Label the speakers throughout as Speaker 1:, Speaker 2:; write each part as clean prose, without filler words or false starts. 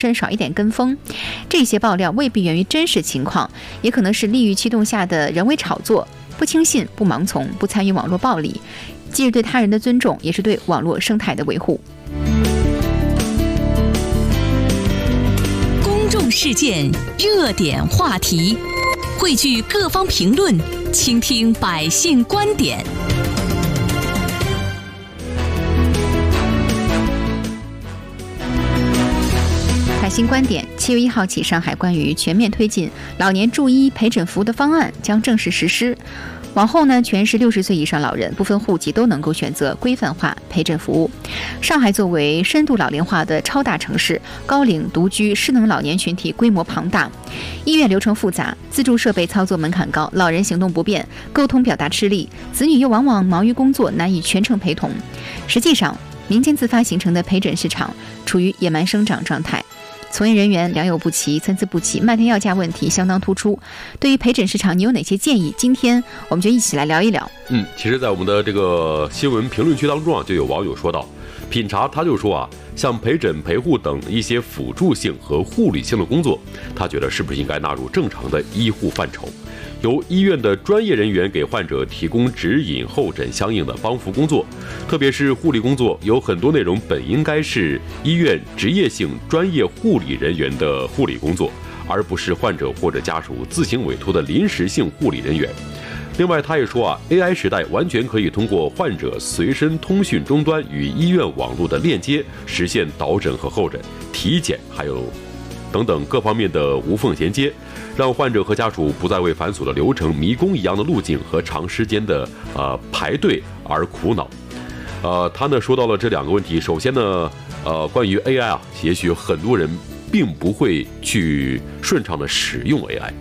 Speaker 1: 少一点跟风。这些爆料未必源于真实情况，也可能是利益驱动下的人为炒作。不轻信，不盲从，不参与网络暴力，既是对他人的尊重，也是对网络生态的维护。
Speaker 2: 公众事件热点话题，汇聚各方评论，倾听百姓观点。
Speaker 1: 百姓观点，7月1号起，上海关于全面推进老年助医陪诊服务的方案将正式实施。往后呢，全市60岁以上老人不分户籍都能够选择规范化陪诊服务。上海作为深度老龄化的超大城市，高龄、独居、失能老年群体规模庞大，医院流程复杂，自助设备操作门槛高，老人行动不便，沟通表达吃力，子女又往往忙于工作，难以全程陪同。实际上，民间自发形成的陪诊市场处于野蛮生长状态。从业人员良莠不齐，参差不齐，漫天要价问题相当突出。对于陪诊市场，你有哪些建议？今天我们就一起来聊一聊。
Speaker 3: 其实在我们的这个新闻评论区当中啊，就有网友说到，品茶他就说啊，像陪诊陪护等一些辅助性和护理性的工作，他觉得是不是应该纳入正常的医护范畴，由医院的专业人员给患者提供指引、候诊相应的帮扶工作。特别是护理工作，有很多内容本应该是医院职业性专业护理人员的护理工作，而不是患者或者家属自行委托的临时性护理人员。另外他也说啊， AI 时代完全可以通过患者随身通讯终端与医院网络的链接，实现导诊和候诊、体检还有等等各方面的无缝衔接，让患者和家属不再为繁琐的流程、迷宫一样的路径和长时间的排队而苦恼。他呢说到了这两个问题。首先呢，关于 AI 啊，也许很多人并不会去顺畅的使用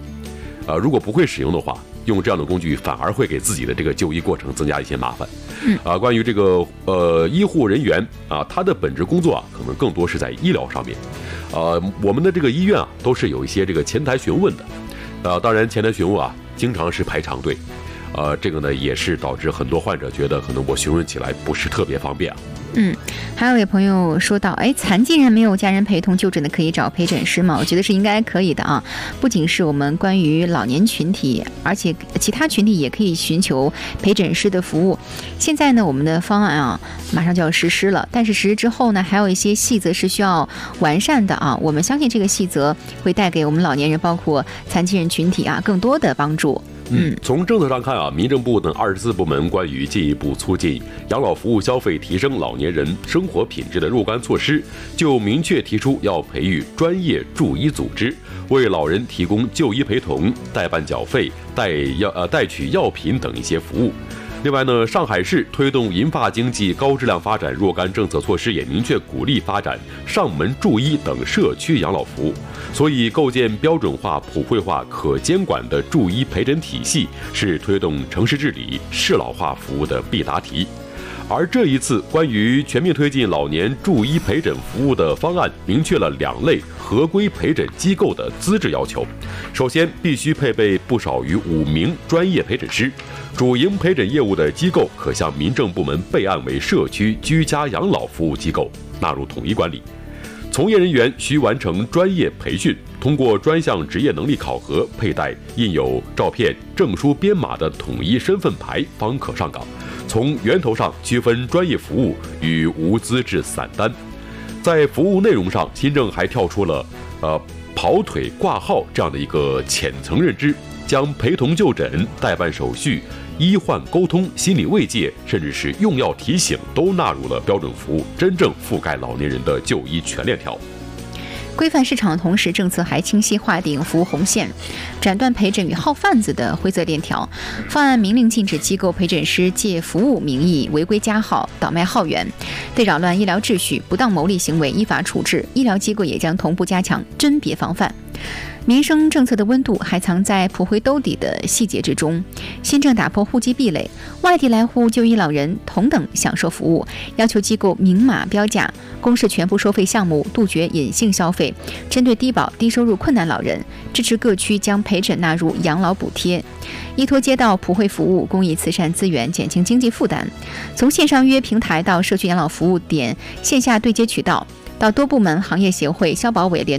Speaker 3: AI，如果不会使用的话，用这样的工具反而会给自己的这个就医过程增加一些麻烦。关于这个医护人员啊，他的本职工作啊，可能更多是在医疗上面。我们的这个医院啊，都是有一些这个前台询问的。当然前台询问啊，经常是排长队。这个呢也是导致很多患者觉得可能我询问起来不是特别方便啊。
Speaker 1: 还有位朋友说到，残疾人没有家人陪同就诊的可以找陪诊师吗？我觉得是应该可以的啊。不仅是我们关于老年群体，而且其他群体也可以寻求陪诊师的服务。现在呢，我们的方案啊马上就要实施了，但是实施之后呢，还有一些细则是需要完善的啊。我们相信这个细则会带给我们老年人，包括残疾人群体啊更多的帮助。
Speaker 3: 从政策上看啊，民政部等24部门关于进一步促进养老服务消费、提升老年人生活品质的若干措施，就明确提出要培育专业助医组织，为老人提供就医陪同、代办缴费、代取药品等一些服务。另外呢，上海市推动银发经济高质量发展若干政策措施也明确鼓励发展上门助医等社区养老服务，所以构建标准化、普惠化、可监管的助医陪诊体系是推动城市治理、适老化服务的必答题。而这一次关于全面推进老年助医陪诊服务的方案，明确了2类合规陪诊机构的资质要求。首先，必须配备不少于5名专业陪诊师，主营陪诊业务的机构可向民政部门备案为社区居家养老服务机构，纳入统一管理。从业人员需完成专业培训，通过专项职业能力考核，佩戴印有照片、证书编码的统一身份牌方可上岗。从源头上区分专业服务与无资质散单。在服务内容上，新政还跳出了跑腿挂号这样的一个浅层认知，将陪同就诊、代办手续、医患沟通、心理慰藉，甚至是用药提醒都纳入了标准服务，真正覆盖老年人的就医全链条。
Speaker 1: 规范市场的同时，政策还清晰划定服务红线，斩断陪诊与号贩子的灰色链条。方案明令禁止机构陪诊师借服务名义违规加号、倒卖号源，对扰乱医疗秩序、不当牟利行为依法处置。医疗机构也将同步加强甄别防范。民生政策的温度还藏在普惠兜底的细节之中。新政打破户籍壁垒，外地来沪就医老人同等享受服务，要求机构明码标价，公示全部收费项目，杜绝隐性消费。针对低保、低收入困难老人，支持各区将陪诊纳入养老补贴，依托街道普惠服务、公益慈善资源，减轻经济负担。从线上预约平台到社区养老服务点、线下对接渠道， 到多部门、行业协会、消保委联